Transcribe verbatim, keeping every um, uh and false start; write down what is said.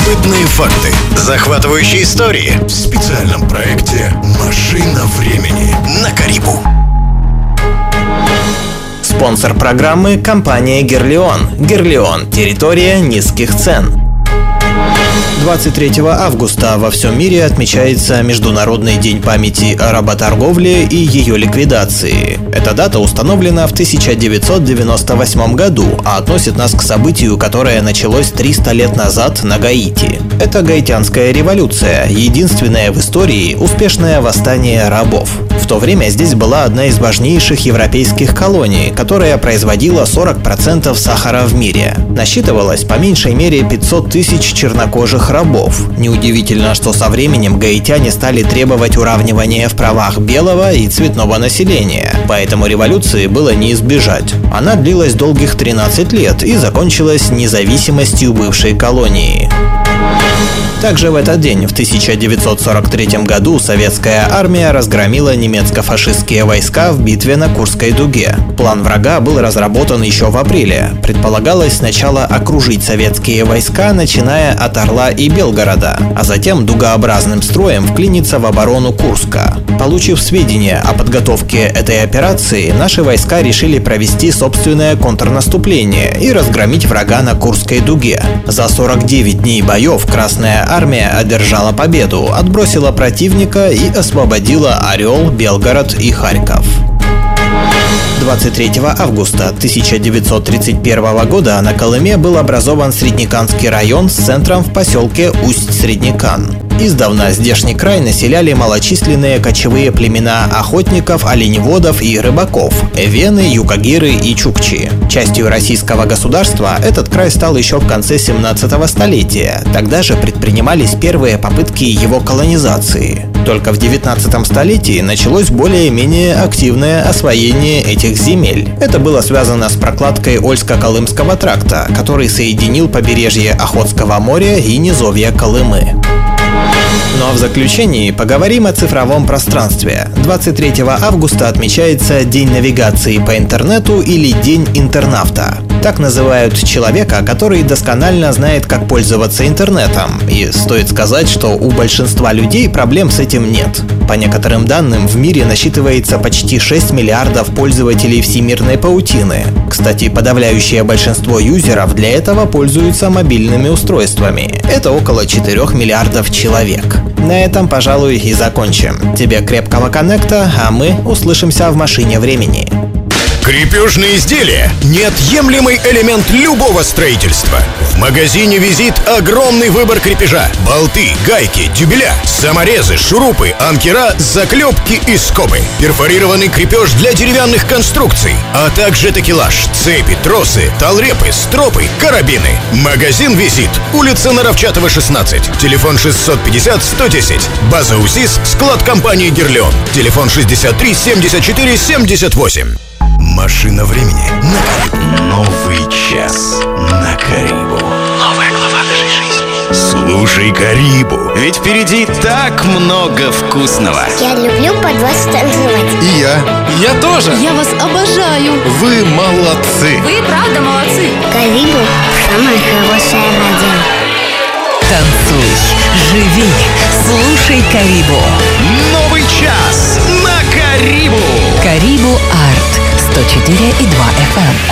Любопытные факты, захватывающие истории в специальном проекте «Машина времени» на Карибу. Спонсор программы – компания «Герлион». «Герлион» – территория низких цен. двадцать третьего августа во всем мире отмечается Международный день памяти о работорговле и ее ликвидации. Эта дата установлена в тысяча девятьсот девяносто восьмом году, а относит нас к событию, которое началось триста лет назад на Гаити. Это Гаитянская революция, единственное в истории успешное восстание рабов. В то время здесь была одна из важнейших европейских колоний, которая производила сорок процентов сахара в мире. Насчитывалось по меньшей мере пятьсот тысяч чернокожих рабов. Неудивительно, что со временем гаитяне стали требовать уравнивания в правах белого и цветного населения. Поэтому революции было не избежать. Она длилась долгих тринадцать лет и закончилась независимостью бывшей колонии. Также в этот день, в тысяча девятьсот сорок третьем году, советская армия разгромила немецко-фашистские войска в битве на Курской дуге. План врага был разработан еще в апреле. Предполагалось сначала окружить советские войска, начиная от Орла и Белгорода, а затем дугообразным строем вклиниться в оборону Курска. Получив сведения о подготовке этой операции, наши войска решили провести собственное контрнаступление и разгромить врага на Курской дуге. За сорок девять дней боев Красная армия одержала победу, отбросила противника и освободила Орел, Белгород и Харьков. двадцать третьего августа тысяча девятьсот тридцать первого года на Колыме был образован Среднеканский район с центром в поселке Усть-Среднекан. Издавна здешний край населяли малочисленные кочевые племена охотников, оленеводов и рыбаков – эвены, юкагиры и чукчи. Частью российского государства этот край стал еще в конце семнадцатого столетия. Тогда же предпринимались первые попытки его колонизации. Только в девятнадцатом столетии началось более-менее активное освоение этих земель. Это было связано с прокладкой Ольско-Колымского тракта, который соединил побережье Охотского моря и низовья Колымы. Ну а в заключении поговорим о цифровом пространстве. двадцать третьего августа отмечается День навигации по интернету или День интернавта. Так называют человека, который досконально знает, как пользоваться интернетом. И стоит сказать, что у большинства людей проблем с этим нет. По некоторым данным, в мире насчитывается почти шесть миллиардов пользователей всемирной паутины. Кстати, подавляющее большинство юзеров для этого пользуются мобильными устройствами. Это около четырёх миллиардов человек. На этом, пожалуй, и закончим. Тебе крепкого коннекта, а мы услышимся в машине времени. Крепежные изделия – неотъемлемый элемент любого строительства. В магазине «Визит» огромный выбор крепежа. Болты, гайки, дюбеля, саморезы, шурупы, анкера, заклепки и скобы. Перфорированный крепеж для деревянных конструкций, а также такелаж, цепи, тросы, талрепы, стропы, карабины. Магазин «Визит», улица Наровчатова, шестнадцать, телефон шестьсот пятьдесят сто десять. База УСИС, склад компании «Герлион». Телефон шестьдесят три семьдесят четыре семьдесят восемь. Машина времени на Карибу. Новый час на Карибу. Новая глава нашей жизни. Слушай Карибу, ведь впереди так много вкусного. Я люблю под вас танцевать. И я. Я тоже. Я вас обожаю. Вы молодцы. Вы правда молодцы. Карибу – самая хорошая радио. Танцуй, живи, слушай Карибу. Новый час на Карибу. Карибу Арт сто четыре и два эф эм.